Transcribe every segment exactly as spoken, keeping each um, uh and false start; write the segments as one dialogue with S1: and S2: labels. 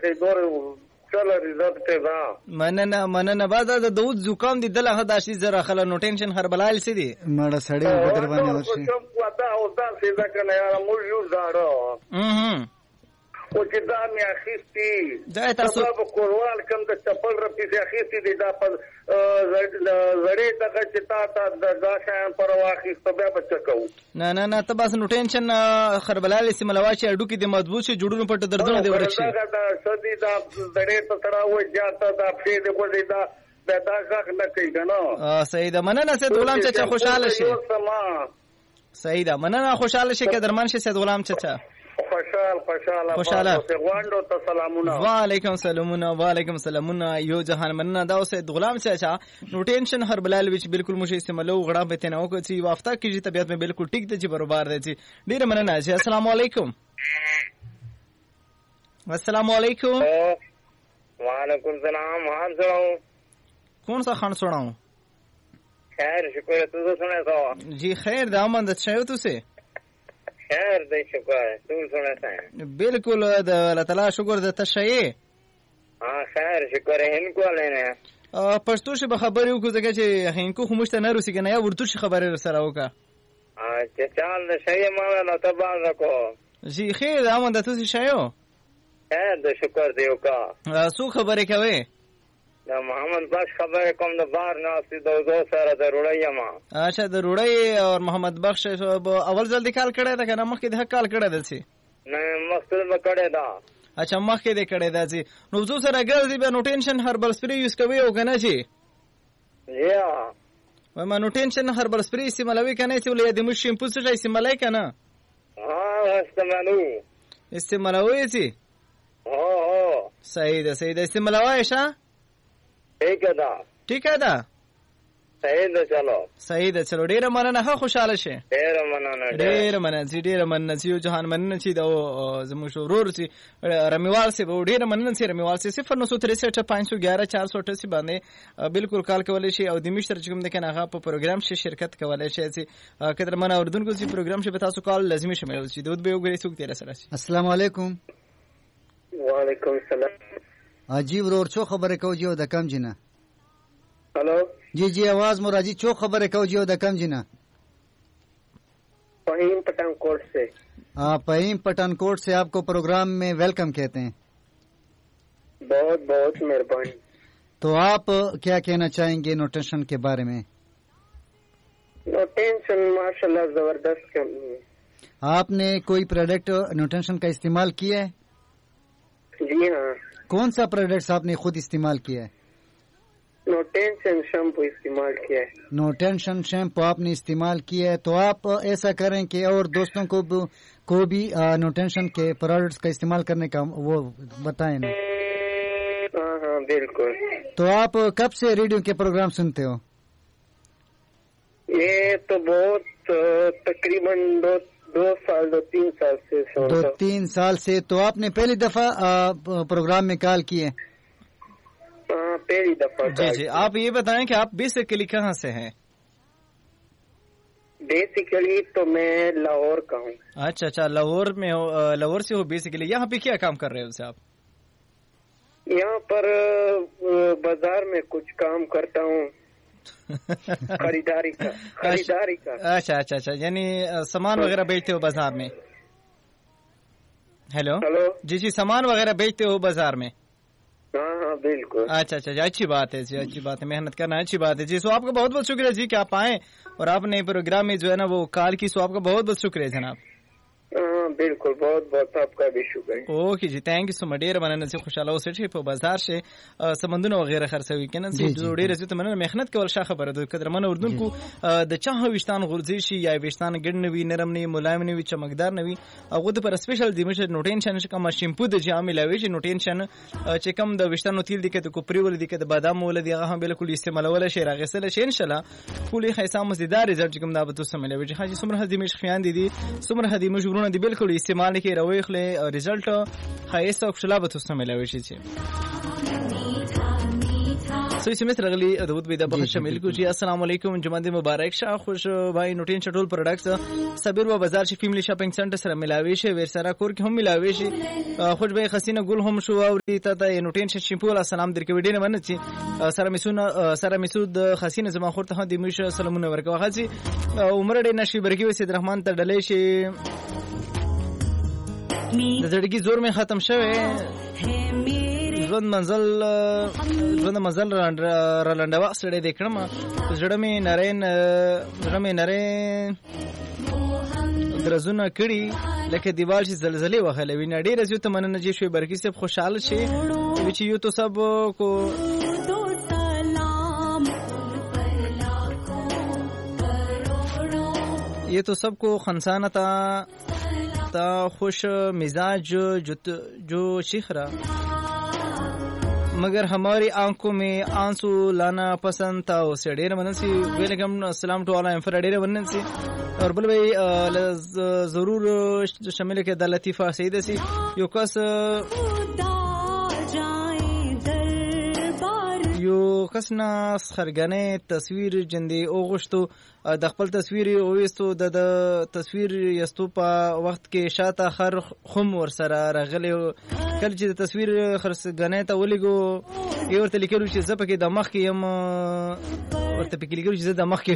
S1: کې دور چل رضت ته دا
S2: مننه مننه بعد د دود زکام دي دلته داشي زره خل نو ټینشن هربلال سي دي
S3: مړه سړی په در باندې ورشي
S1: کوم ودا او دا سیدا کنه یار موږ یو زاړو
S2: اه
S1: او چې دا مې اخیستي
S2: دا تاسو
S1: په کوروال کوم د چپل رپی سي اخیستي دي دا په زړې دغه چې تا تا د غاشان پر واخیست بیا بچکو
S2: نه نه نه ته بس نو ټینشن خربلال سي ملواچي اډو کې د مضبوط شي جوړونو پټ دردونه دی ورشي
S1: دا سدي دا زړې ته ترا و جاته دا په دې کو دي دا دا ځخ نه کوي کنه
S2: اه صحیح ده مننه سید غلام چچا خوشاله شي صحیح ده مننه خوشاله شي کې درمان شي سید غلام چچا
S1: خوشحال خوشحال
S2: خوشحال
S1: غواندو ته سلامونه
S2: وعلیکم سلامونه وعلیکم سلامونه یو جهان مننه دا سید غلام چچا نو ټینشن هربلال وچ بالکل مشه استعمالو غړا به تنه او کوي وافتا کیږي طبيعت میں بالکل ټیک ته چې برابر دی ډیر مننه چې السلام علیکم السلام علیکم
S1: وعلیکم السلام خان سناؤں
S2: کون سا خان سناؤں
S1: خیر شکر تو تو سنے تو
S2: جی خیر دامن د شایو تو سے
S1: خیر دې شکر تو سنے تا
S2: بالکل د الله تعالی شکر د تشیع
S1: ها خیر شکر هن کو لینے
S2: پښتو شه خبرې وکړه ځکه چې هین کو خمشته نه روسي کنه یا ورته خبرې سره وکړه
S1: چې چال د شیع ما نه تبال رکو
S2: جی خیر دامن د تو شایو
S1: خیر د شکر دیو کا
S2: سو خبرې کوي
S1: دا محمد بخش خبر کوم د بار ناسي دو دو سره د روړی ما
S2: اچھا د روړی او محمد بخش اول ځل کال کړه دا کنه مخکې د کال کړه دسی
S1: نه مخکې د کړه دا
S2: اچھا مخکې د کړه دسی نو زو سره ګرځي به نو ټینشن هربل سپری یوز کوي او کنه شي
S1: یا
S2: و ما نو ټینشن هربل سپری استعمالوي کنه چې ولې د مش شیمپو څه استعمالای کنه
S1: ها استعمالو
S2: استعمالوي سي
S1: او او
S2: صحیح ده صحیح ده استعمالوي شه
S1: ٹھیک ہے دا
S2: ٹھیک ہے دا
S1: صحیح ده چلو
S2: صحیح ده چلو ډیر مننه ها خوشاله شه
S1: ډیر مننه
S2: ډیر مننه چې ډیر مننه چې جهان مننه چې دا زموږ شورور چې رمیوال سے به ډیر مننه چې رمیوال سے صفر نو سو تریسٹھ پانچ سو گیارہ چار سو اٹھاسی باندې بالکل کال کولای شي او د مشتر چې کوم د کنه هغه په پروګرام شي شرکت کولای شي چې کتر من اوردونکو چې پروګرام شي به تاسو کال لازمي شامل شي دوت به وګورئ څوک تیر سره شي
S3: السلام علیکم
S1: وعلیکم السلام
S3: عجیب رور چو خبره کو جیو د کم جنہ
S1: हेलो
S3: जी जी आवाज मोराजी चो खबर है कहो जियो द कम जिना
S1: फहीम पठानकोट से
S3: आप फहीम पठानकोट से आपको प्रोग्राम में वेलकम कहते हैं
S1: बहुत बहुत मेहरबानी
S3: तो आप क्या कहना चाहेंगे नोटेशन के बारे में
S1: नोटेशन माशाल्लाह जबरदस्त कंपनी है
S3: आपने कोई प्रोडक्ट नोटेशन का इस्तेमाल किया है
S1: जी हाँ
S3: कौन सा प्रोडक्ट आपने खुद इस्तेमाल किया है
S1: नो टेंशन शैम्पू इस्तेमाल किया है
S3: नो टेंशन शैम्पू आपने इस्तेमाल किया है तो आप ऐसा करें कि और दोस्तों को भी, को भी नो टेंशन के प्रोडक्ट्स का इस्तेमाल करने का वो बताएं ना
S1: हाँ हाँ बिल्कुल
S3: तो आप कब से रेडियो के प्रोग्राम सुनते हो
S1: ये तो बहुत तकरीबन दो दो साल दो तीन साल से
S3: दो तीन साल से तो आपने पहली दफा प्रोग्राम में कॉल किए
S1: पहली दफा
S2: जी जी आप ये बताएं कि आप बेसिकली कहाँ से हैं
S1: बेसिकली तो मैं लाहौर का हूँ
S2: अच्छा अच्छा लाहौर में हो लाहौर से हो बेसिकली यहाँ पे क्या काम कर रहे हो उसे आप
S1: यहाँ पर बाजार में कुछ काम करता हूँ खरीदारी का खरीदारी का
S2: अच्छा अच्छा अच्छा यानी सामान वगैरह बेचते हो बाजार में हेलो
S1: हेलो
S2: जी जी सामान वगैरह बेचते हो बाजार में
S1: हाँ हाँ बिल्कुल
S2: अच्छा अच्छा अच्छी बात है जी अच्छी बात है मेहनत करना अच्छी बात है जी सो आपका बहुत बहुत शुक्रिया जी कि आप आए और आपने प्रोग्राम में जो है ना वो कॉल की सो आपका बहुत बहुत शुक्रिया जनाब
S1: बिल्कुल बहुत बहुत आपका भी शुक्रिया
S2: ओके जी थैंक यू सो मच ډیر مننه چې خوشاله اوسئ چې په بازار شي سمندونه وغیرہ خرڅوي کنه چې ډیر زیات مننه مهنت کول ښه خبره ده کدر من اردوونکو د چا وشتان غورځي شي یا وشتان ګډنوي نرم نه ملایم نه وي چمکدار نه وي هغه د پر سپیشل دی مشه نوټینشن شکه ما شیمپو د جامې لاوي چې نوټینشن چې کم د وشتانو تیل دي کته کوپری ول دي کته بادام ول دي هغه بالکل استعمالول شي راغسل شي ان شاء الله کولې خیسه مزیدار رزلټ کوم دا به تاسو ملوي چې حاجی سمره هدي مش خیان دي دي سمره هدي مجبورونه دي بالکل استعمال کې روي خله رزلټ خیسه او خلا به تاسو ملوي شي سوی سمت رغلی داود بیدا بخش شامل کو جی السلام علیکم جمعه مبارک شه خوش بھائی نوټین شټول پروډکټس صبر و بازار شي فیملی شاپینګ سنټر سره ملاوي شي ورسره کور کې هم ملاوي شي خوش به حسینه ګل هم شو او ته ته نوټین شیمپول السلام درکې وډینه منځي سره میسون سره میسود حسینه زما خورته هم د میشه سلامونه ورکوه حاجی عمر ډې نشي برګي وسید رحمان ته ډلې شي د زړګي زور می ختم شوه ژوند منزل ژوند منزل را لنډوا سړې د کړم زړه می نارین زړه می نارین درزونه کړي لکه دیوال چې زلزلې وهلې وینې ډېر زیات تمنه نجی شوی برګي سب خوشاله شي چې یو تو سب کو یہ تو سب کو خنسانہ تا تا خوش مزاج جو شخرا مگر ہماری آنکھوں میں آنسو لانا پسند تھا اسے ډیر مننسی ویلکم السلام ٹو آل انفر ډیر مننسی اور بل بھائی ضرور شامل کې د لطیفه سید سی یو کس یو کس نه خرګنه تصویر جندي او غشتو د خپل تصویر او وستو د تصویر یستو په وخت کې شاته خر خم ور سره راغلی کله چې د تصویر خرګنه ته ولګو یو ورته لیکلو چې زه پکې د مخ کې يم ورته پکې لیکلو چې زه د مخ کې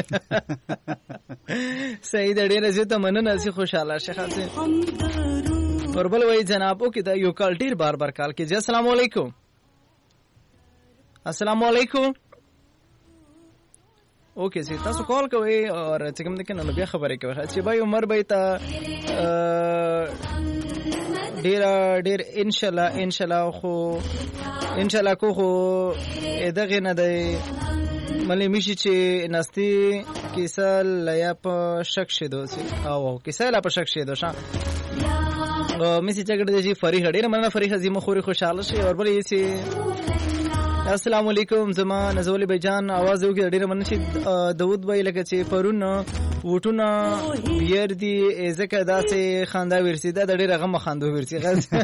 S2: سید ډېر زه ته مننه سي خوشاله شخه سي اور بل وای جناب او کې دا یو کال ډیر بار بار کال کې السلام علیکم السلام علیکم اوکے سي تاسو کال کوئ اور چې کوم د کنه بیا خبرې کوي چې بھائی عمر بھائی تا ډیر ډیر ان شاء الله ان شاء الله خو ان شاء الله کو خو دغه نه دی ملي میشي چې نستي کیسه لیا په شک شیدو سي او کیسه لا په شک شیدو شا مسی چګړه دي فریح ډیر مننه فریح زمو خوري خوشاله شي اور بل یې سي السلام علیکم زما نزولی بھائی جان आवाज وکړه ډیره مننه داود بھائی لکه چې پرون وټونه ير دي ځکه داسې خندا ورسي دا ډیره غم خندو ورسي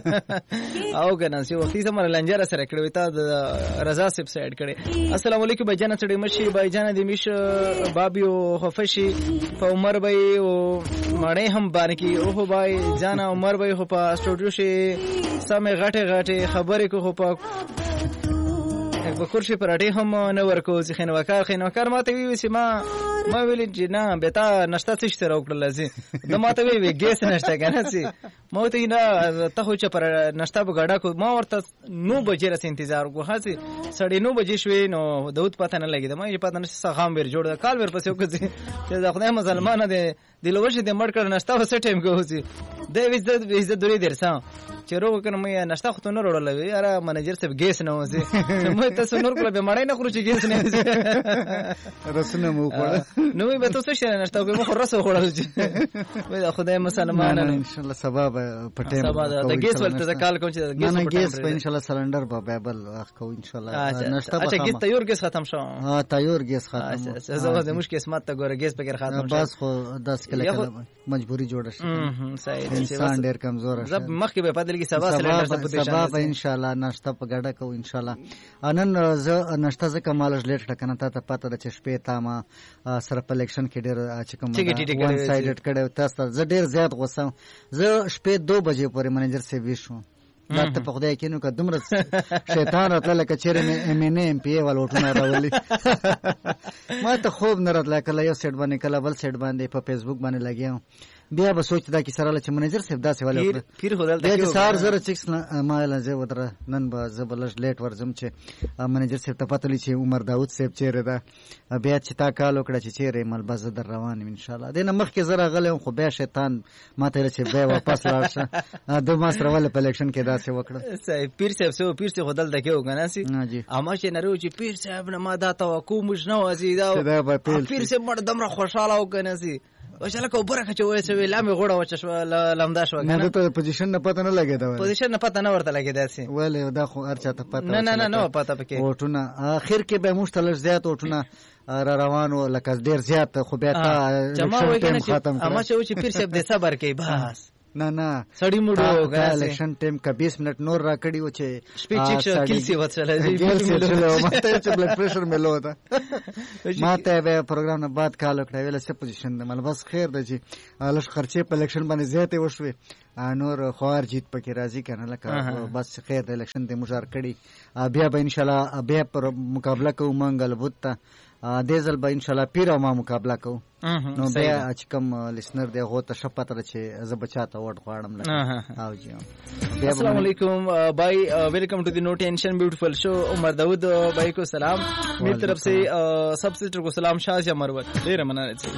S2: او کنه چې وختي سمره لنجره سره کړو تا د رضا سب سایډ کړي السلام علیکم بھائی جان چړې مشي بھائی جان دې مش بابیو خفشي په عمر بھائی او مړې هم بارکی او بھائی جان عمر بھائی خو په سټوډیو شي سمه غټه غټه خبرې کو خو په بکور شي پراټي هم نه ورکو چې خنوکار خنوکار ماته وی چې ما ما ویل چې نه بتا نشته څه شته راوکړل زی د ماته وی وی ګیس نشته کنه سي مو ته نه ته خو چې پر نشته بغاډه کو ما ورته نو بجې راس انتظار کو خاصي سړی نو بجې شوې نو دود پته نه لګیدا ما یې پته نشته غام ور جوړ کال ور پسې وکړي چې د خدای مسلمان دی دلوش دې مړ کړ نشته وسه ټیم کوي د عزت عزت دوری درسه چې روغ کنه مې نشته خو نه وروړل یاره منیجر صاحب ګیس نه وځي مې تاسو نور کله به مړای نه خورو چې ګیس نه وځي رسنه مو کړه نو به تاسو شي نشته کوم خو رسو خورل چې وای خدای مسلمان
S3: ان شاء الله سبب پټه
S2: سبب د ګیس ولته کال کوم چې
S3: ګیس نه ګیس په ان شاء الله سلندر په بایبل اخو ان شاء الله نشته
S2: اچھا ګیس تیار ګیس ختم شو
S3: ها تیار ګیس ختم
S2: اچھا زه د مشکل اسمت ته ګوره ګیس په ختم شو
S3: بس خو دس کله کله مجبوری جوړه شي
S2: صحیح
S3: انسان ډیر کمزور
S2: زب مخ کې به پدل کې سبا سلندر
S3: سبب ان شاء الله ناشته په ګډه کو ان شاء الله انن ز ناشته ز کمالج لیټ ټکنه ته پته د چشپې تامه سره په الیکشن کې ډیر چې کوم وان سایډډ کړه تاسو ز ډیر زیات غوسه ز شپې دو بجې پورې منیجر سی ویشو دا ته په خدای کې نو که دومره شیطان راتله لکه چیرې مې ایم ان ایم پی ای ول وټونه راولي ما ته خوب نه راتله کله یو سیټ باندې کله بل سیټ باندې په فیسبوک باندې لګیام بیا به سوچ دا کی سره چې منیجر صاحب داسې ولې
S2: پیر خدای ته
S3: د سار زره چکس ما له زه ودره نن به زبلش لیټ ورزم چې منیجر صاحب ته پته لې چې عمر داوود صاحب چیرې ده بیا چې تا کال وکړه چې چیرې مل بز در روان ان شاء الله دنه مخ کې زره غلې خو بیا شیطان ما ته چې بیا واپس لاړ شه دو ماس راول په الیکشن کې داسې وکړه
S2: صاحب پیر صاحب سو پیر صاحب خدای ته کې وګناسي اما چې نرو چې پیر صاحب نه ما دا توقع مش نه وځي دا پیر صاحب مړ دمره خوشاله وګناسي وشاله کو برکه چې وایي چې لامه غوړه وچ شو لمدا شو
S3: نه ته پوزیشن نه پته نه لګیدا
S2: پوزیشن نه پته نه ورته لګیدا سي
S3: ولې دا خو هر چاته پته
S2: نه نه نه نه پته پکې
S3: وټونه اخر کې به مشتلش زیات وټونه را روانو لکه ډیر زیات خو بیا تا
S2: ختم اما چې پیر صاحب د صبر کوي بس
S3: نه نه
S2: سړی موډو غا
S3: الیکشن ټیم کا بیس منټ نور را کړی و چې
S2: سپیچ چیک کل سی وڅله دی
S3: ګل سی چلو ماته چې بلډ پریشر ملو تا ماته به پروګرام نه بعد کال کړی ویل څه پوزیشن ده مل بس خیر ده چې لږ خرچې په الیکشن باندې زیاتې وشوي نور خوار جیت پکې راځي کنه لکه بس خیر د الیکشن د مشار کړي بیا به ان شاء الله بیا پر مقابله کوو منګل بوت دې ځل به ان شاء الله پیر او ما مقابله کوو نو بیا چې کوم لسنر دی هغه ته شپته چې زه بچاته وټ غواړم لکه او جی
S2: السلام علیکم بھائی ویلکم ٹو دی نو ٹینشن بیوٹیفل شو عمر داؤد بھائی کو سلام میری طرف سے سب سے کو سلام شاہ مروت ډیر مننه